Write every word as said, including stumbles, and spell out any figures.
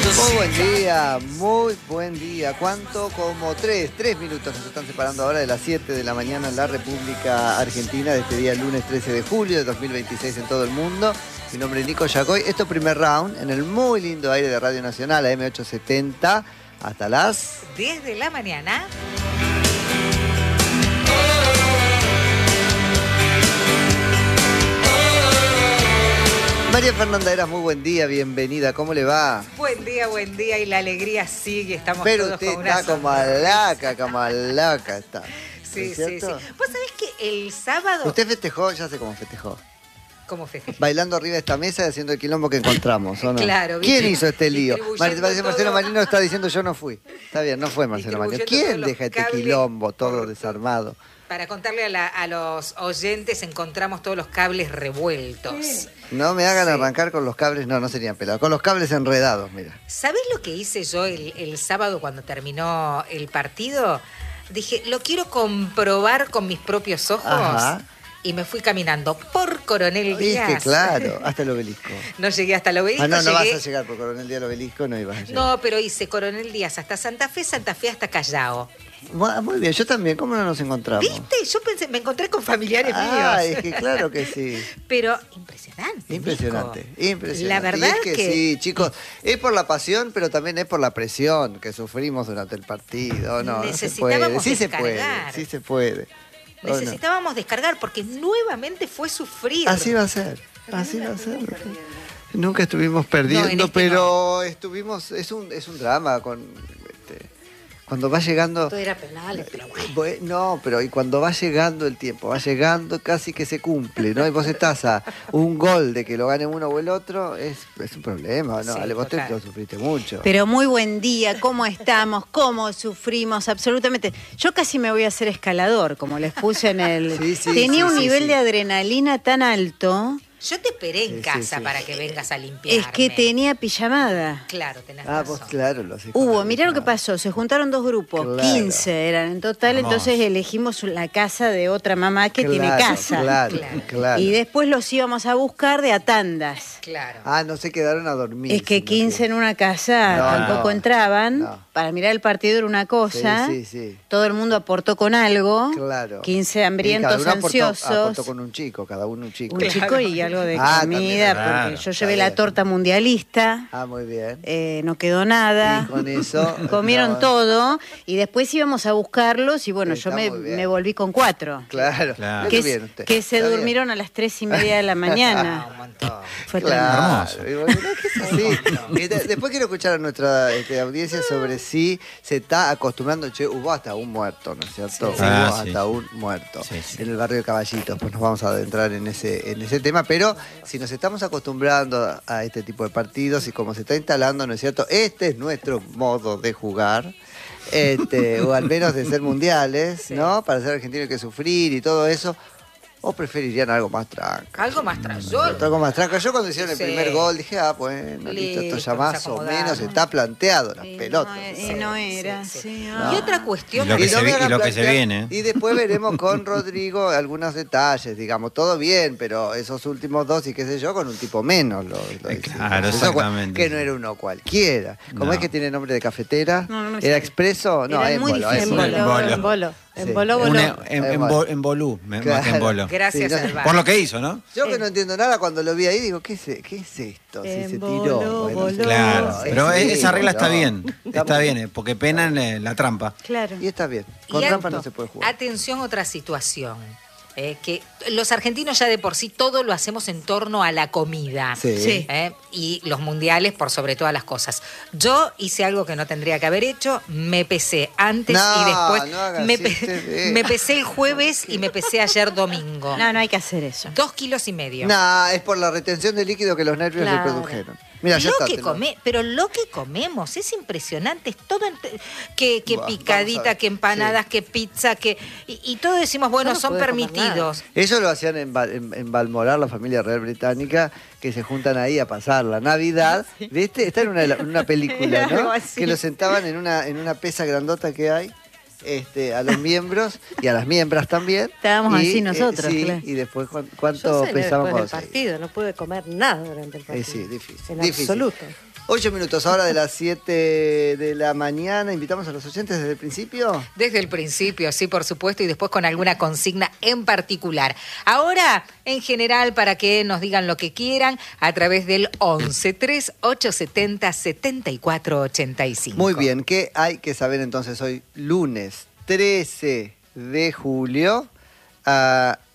Muy buen día, muy buen día. ¿Cuánto? Como tres, tres minutos nos están separando ahora de las siete de la mañana en la República Argentina de este día lunes trece de julio de dos mil veintiséis en todo el mundo. Mi nombre es Nico Yacoy. Esto es Primer Round en el muy lindo aire de Radio Nacional, a M ochocientos setenta, hasta las diez de la mañana. María Fernanda Eras, muy buen día, bienvenida, ¿cómo le va? Buen día, buen día, y la alegría sigue, estamos Pero todos usted con está una como sonrisa. alaca, como alaca está. Sí, ¿Es sí, sí. cierto? Vos sabés que el sábado... Usted festejó, ya sé cómo festejó. ¿Cómo festejé? Bailando arriba de esta mesa y haciendo el quilombo que encontramos, ¿o no? Claro, ¿Quién viste, hizo este lío? distribuyendo Mar- Marcelo todo. Marino está diciendo yo no fui. Está bien, no fue Marcelo Marino. Distribuyendo ¿Quién todos deja los este cables quilombo todo por- desarmado? Para contarle a, la- a los oyentes, encontramos todos los cables revueltos. No me hagan Sí. arrancar con los cables, no, no serían pelados, con los cables enredados, mira. ¿Sabés lo que hice yo el, el sábado cuando terminó el partido? Dije, lo quiero comprobar con mis propios ojos. Ajá. Y me fui caminando por Coronel Viste, Díaz. claro, hasta el obelisco. No llegué hasta el obelisco. Ah, no, no vas llegué- a llegar por Coronel Díaz al obelisco, no ibas a llegar. No, pero hice Coronel Díaz hasta Santa Fe, Santa Fe hasta Callao. Mu- Muy bien, yo también, ¿cómo no nos encontramos? ¿Viste? Yo pensé, me encontré con familiares Ah, míos. es que claro que sí. Pero impresionante. Impresionante, Nico. impresionante. La verdad y es que, que, sí, chicos, es por la pasión, pero también es por la presión que sufrimos durante el partido. No, no se puede. Necesitábamos Sí se puede, descargar. sí se puede. ¿O no? necesitábamos descargar porque nuevamente fue sufrir. Así va a ser, así va a ser. Nunca estuvimos perdiendo, No, en este pero estuvimos, es un, es un drama con este, cuando va llegando. Todo era penales, pero bueno. Bue- No, pero y cuando va llegando el tiempo, va llegando, casi que se cumple, ¿no? Y vos estás a un gol de que lo gane uno o el otro, es, es un problema, ¿no? Sí, Ale, vos te total. lo sufriste mucho. Pero muy buen día, ¿cómo estamos? ¿Cómo sufrimos? Absolutamente. Yo casi me voy a hacer escalador, como les puse en el... Sí, sí, Tenía sí, un sí, nivel sí. de adrenalina tan alto, Yo te esperé en Sí, sí, casa sí. para que vengas a limpiarme. es que tenía pijamada. Claro, tenés Ah, razón. vos claro, lo sé. Hubo, mirá lo que pasó, se juntaron dos grupos, Claro. quince eran en total, Vamos. entonces elegimos la casa de otra mamá que Claro, tiene casa. Claro, Claro. claro. Y después los íbamos a buscar de a tandas. Claro. Ah, no se quedaron a dormir. Es que sino quince en una casa No, tampoco no, entraban. no. Para mirar el partido era una cosa. Sí, sí, sí. Todo el mundo aportó con algo. Claro. quince Y hambrientos, cada uno aportó- ansiosos. aportó con un chico, cada uno un chico. Un chico y algo de Ah, comida, también, claro. porque yo Está llevé la bien. torta mundialista. Ah, muy bien. eh, no quedó nada. Y con eso. Comieron no, todo y después íbamos a buscarlos y bueno, Está yo me, muy bien. me volví con cuatro. Claro. Claro. Muy Que, bien s- usted. que se Está bien. durmieron a las tres y media de la Ah, mañana. un montón. Fue Claro. Hermoso. Y bueno, ¿qué es así? Y de- después quiero escuchar a nuestra este, audiencia sobre si se está acostumbrando. Che, hubo hasta un muerto, ¿no es cierto? Sí. Hubo Ah, sí. hasta un muerto Sí, sí. en el barrio de Caballitos. Pues nos vamos a adentrar en ese, en ese tema. Pero si nos estamos acostumbrando a, a este tipo de partidos y como se está instalando, ¿no es cierto? Este es nuestro modo de jugar. Este, o al menos de ser mundiales, Sí. ¿no? Para ser argentino hay que sufrir y todo eso. ¿O preferirían algo más tranca? Algo más trayol. Algo más tranca. Yo cuando hicieron el Sí. primer gol dije, ah, bueno, listo, esto ya Listo, más nos o acomodamos. menos está planteado, las Y pelotas. no, Sí, y no sí, era, sí. sí, Y no. otra cuestión... Y lo que no se me vi- hagan y lo que se plantear- viene. Y después veremos con Rodrigo algunos detalles, digamos, todo bien, pero esos últimos dos y qué sé yo, con un tipo menos. Lo, lo Eh, hicimos. claro, Eso, exactamente. Que no era uno cualquiera. ¿Cómo No. es que tiene nombre de cafetera? No, no me ¿Era sé. expreso? No, Era muy émbolo, difícil. émbolo. Embolo. En bolo. Sí. En bolo, Un bolo. em- em- Eh, en, bueno. bo- en bolú, me- más que en Claro. bolo. Gracias Sí, no- al bar. Por lo que hizo, ¿no? Yo que no entiendo nada, cuando lo vi ahí digo, ¿qué es, qué es esto? Si se Embolo, tiró. Bueno, boló. sí. Claro, No, pero sí, esa regla está no. bien. Está muy bien, eh, porque penan eh, la trampa. Claro. Y está bien. Con Y trampa alto. no se puede jugar. Atención, otra situación. eh, que los argentinos ya de por sí todo lo hacemos en torno a la comida. Sí. Sí. ¿eh? Y los mundiales por sobre todas las cosas. Yo hice algo que no tendría que haber hecho, me pesé antes No, y después. no hagas me, chistes de- me pesé el jueves y me pesé ayer domingo. No, no hay que hacer eso. Dos kilos y medio. No, es por la retención de líquido que los nervios Claro. le produjeron. Mira, ya lo está. que te lo- come, pero lo que comemos es impresionante, es todo ent- que, que Buah, vamos a picadita, ver. que empanadas, que pizza, que y, y todo decimos, bueno, Yo no son pude comer permitidos. Eso lo hacían en, Val- en, en Balmoral, la familia real británica, que se juntan ahí a pasar la Navidad. ¿Viste? Está en una, en una película, Algo ¿no? así. Que lo sentaban en una, en una pesa grandota que hay. Este, a los miembros y a las miembras también. Estábamos Y, así eh, nosotros, sí, claro. y después, ¿cuán- Yo ¿cuánto cené después pesábamos? del partido, no pude comer nada durante el partido. Eh, sí, difícil. En difícil. absoluto. Ocho minutos ahora de las siete de la mañana. Invitamos a los oyentes desde el principio. Desde el principio, sí, por supuesto, y después con alguna consigna en particular. Ahora, en general, para que nos digan lo que quieran, a través del once tres ocho siete cero siete cuatro ocho cinco. Muy bien, ¿qué hay que saber entonces hoy? Lunes trece de julio. Uh,